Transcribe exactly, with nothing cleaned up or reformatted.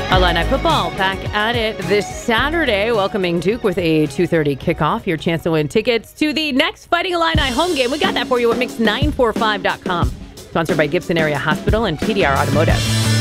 Illini football back at it this Saturday, welcoming Duke with a two thirty kickoff. Your chance to win tickets to the next Fighting Illini home game. We got that for you at mix nine four five dot com. Sponsored by Gibson Area Hospital and P D R Automotive.